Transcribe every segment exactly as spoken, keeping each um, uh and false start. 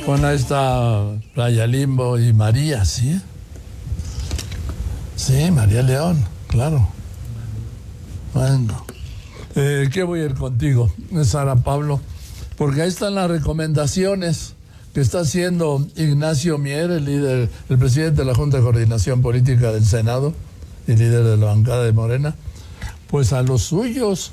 Bueno, ahí está Playa Limbo y María, ¿sí? Sí, María León, claro. Bueno, eh, ¿qué voy a ir contigo, Sara Pablo? Porque ahí están las recomendaciones que está haciendo Ignacio Mier, el líder, el presidente de la Junta de Coordinación Política del Senado y líder de la bancada de Morena, pues a los suyos,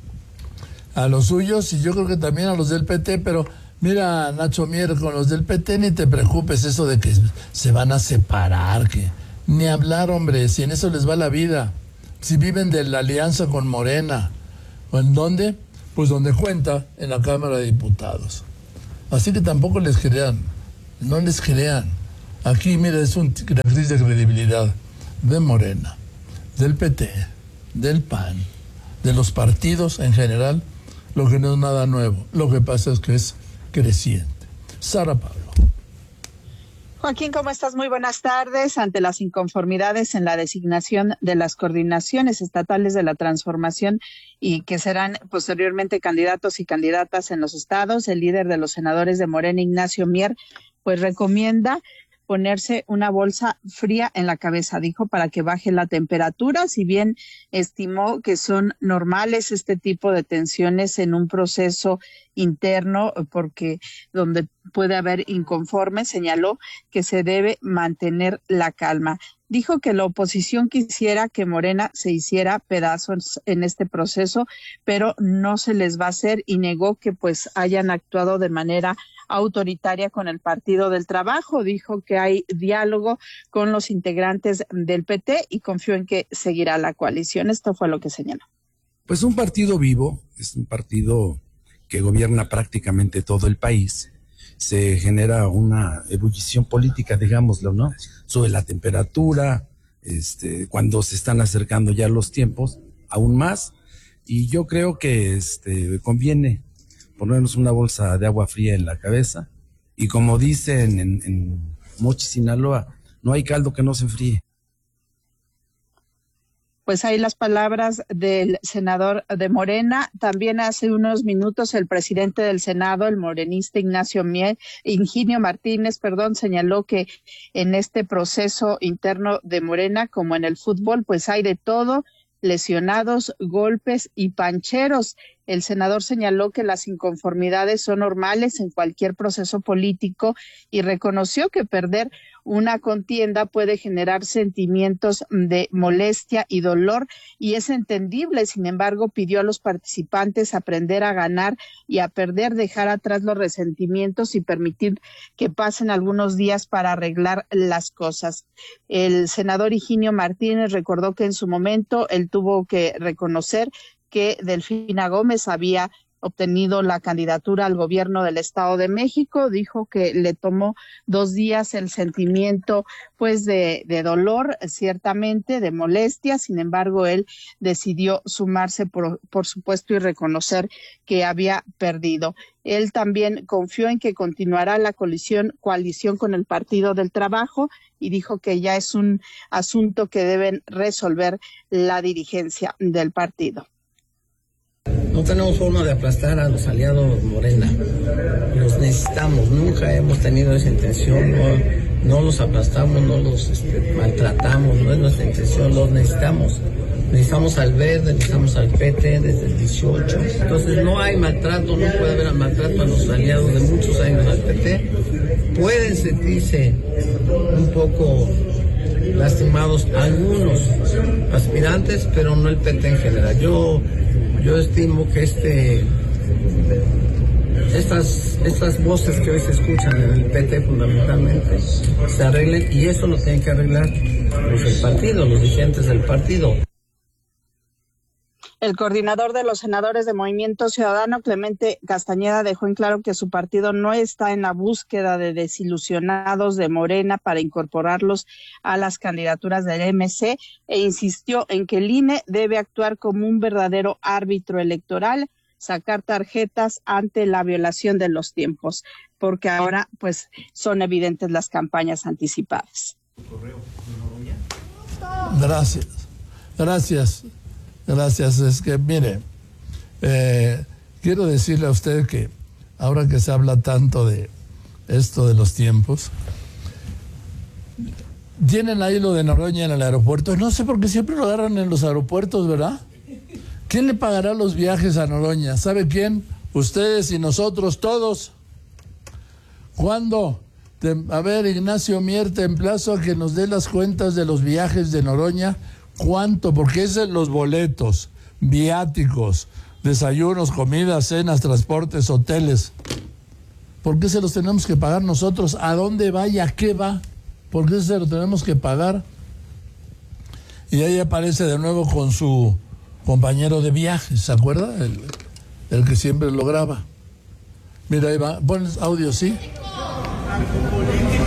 a los suyos y yo creo que también a los del P T, pero mira, Nacho Mier, con los del P T ni te preocupes eso de que se van a separar, que ni hablar, hombre, si en eso les va la vida, si viven de la alianza con Morena, ¿o en dónde? Pues donde cuenta, en la Cámara de Diputados. Así que tampoco les crean, no les crean. Aquí, mira, es una crisis de credibilidad de Morena, del P T, del P A N, de los partidos en general, lo que no es nada nuevo. Lo que pasa es que es creciente. Sara Pablo. Joaquín, ¿cómo estás? Muy buenas tardes. Ante las inconformidades en la designación de las coordinaciones estatales de la transformación y que serán posteriormente candidatos y candidatas en los estados, el líder de los senadores de Morena, Ignacio Mier, pues recomienda ponerse una bolsa fría en la cabeza, dijo, para que baje la temperatura, si bien estimó que son normales este tipo de tensiones en un proceso interno, porque donde puede haber inconformes, señaló que se debe mantener la calma. Dijo que la oposición quisiera que Morena se hiciera pedazos en este proceso, pero no se les va a hacer, y negó que pues hayan actuado de manera autoritaria con el Partido del Trabajo. Dijo que hay diálogo con los integrantes del P T y confió en que seguirá la coalición. Esto fue lo que señaló. Pues un partido vivo, es un partido que gobierna prácticamente todo el país. Se genera una ebullición política, digámoslo, ¿no? Sube la temperatura, este, cuando se están acercando ya los tiempos, aún más, y yo creo que este, conviene ponernos una bolsa de agua fría en la cabeza, y como dicen en, en Mochi, Sinaloa, no hay caldo que no se enfríe. Pues ahí las palabras del senador de Morena. También hace unos minutos el presidente del Senado, el morenista Ignacio Mier, Ingenio Martínez, perdón, señaló que en este proceso interno de Morena, como en el fútbol, pues hay de todo, lesionados, golpes y pancheros. El senador señaló que las inconformidades son normales en cualquier proceso político y reconoció que perder una contienda puede generar sentimientos de molestia y dolor, y es entendible. Sin embargo, pidió a los participantes aprender a ganar y a perder, dejar atrás los resentimientos y permitir que pasen algunos días para arreglar las cosas. El senador Ingenio Martínez recordó que en su momento él tuvo que reconocer que Delfina Gómez había obtenido la candidatura al gobierno del Estado de México. Dijo que le tomó dos días el sentimiento pues de, de dolor, ciertamente, de molestia. Sin embargo, él decidió sumarse, por, por supuesto, y reconocer que había perdido. Él también confió en que continuará la coalición, coalición con el Partido del Trabajo, y dijo que ya es un asunto que deben resolver la dirigencia del partido. No tenemos forma de aplastar a los aliados Morena, los necesitamos, nunca hemos tenido esa intención, no, no los aplastamos, no los este, maltratamos, no es nuestra intención, los necesitamos. Necesitamos al Verde, necesitamos al P T desde el dieciocho, entonces no hay maltrato, no puede haber maltrato a los aliados de muchos años al P T. Pueden sentirse un poco lastimados algunos aspirantes, pero no el P T en general. Yo Yo estimo que este, estas, estas voces que hoy se escuchan en el P T fundamentalmente se arreglen, y eso lo tienen que arreglar los del partido, los dirigentes del partido. El coordinador de los senadores de Movimiento Ciudadano, Clemente Castañeda, dejó en claro que su partido no está en la búsqueda de desilusionados de Morena para incorporarlos a las candidaturas del M C, e insistió en que el I N E debe actuar como un verdadero árbitro electoral, sacar tarjetas ante la violación de los tiempos, porque ahora pues son evidentes las campañas anticipadas. Gracias, gracias. Gracias. Es que, mire, eh, quiero decirle a usted que ahora que se habla tanto de, esto de los tiempos. Tienen ahí lo de Noroña en el aeropuerto. No sé por qué siempre lo agarran en los aeropuertos, ¿verdad? ¿Quién le pagará los viajes a Noroña? ¿Sabe quién? Ustedes y nosotros todos. ¿Cuándo? Te, a ver, Ignacio Mier, te emplazo a que nos dé las cuentas de los viajes de Noroña. ¿Cuánto? Porque es en los boletos, viáticos, desayunos, comidas, cenas, transportes, hoteles. ¿Por qué se los tenemos que pagar nosotros? ¿A dónde va y a qué va? ¿Por qué se lo tenemos que pagar? Y ahí aparece de nuevo con su compañero de viajes, ¿se acuerda? El, el que siempre lo graba. Mira, ahí va. ¿Pones audio, sí?